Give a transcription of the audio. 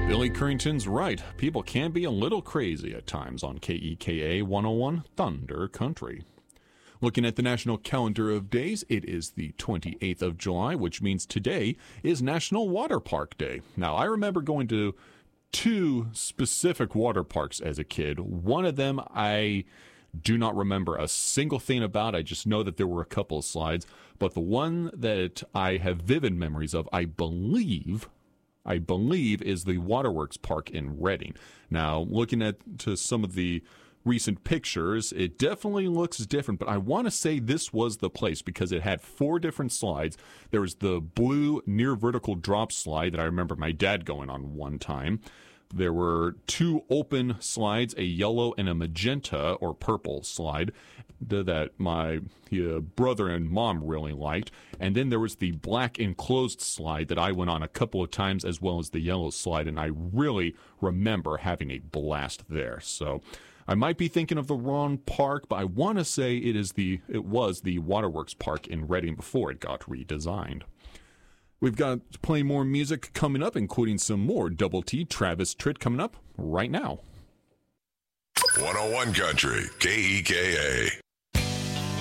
Billy Currington's right. People can be a little crazy at times on KEKA 101 Thunder Country. Looking at the national calendar of days, it is the 28th of July, which means today is National Water Park Day. Now, I remember going to two specific water parks as a kid. One of them I do not remember a single thing about. I just know that there were a couple of slides. But the one that I have vivid memories of, I believe is the Waterworks Park in Reading. Now, looking at to some of the recent pictures, it definitely looks different, but I want to say this was the place because it had 4 different slides. There was the blue near vertical drop slide that I remember my dad going on one time. There were 2 open slides, a yellow and a magenta or purple slide that my brother and mom really liked. And then there was the black enclosed slide that I went on a couple of times, as well as the yellow slide, and I really remember having a blast there. So I might be thinking of the wrong park, but I want to say it was the Waterworks Park in Reading before it got redesigned. We've got plenty more music coming up, including some more Double T Travis Tritt coming up right now. 101 Country, KEKA.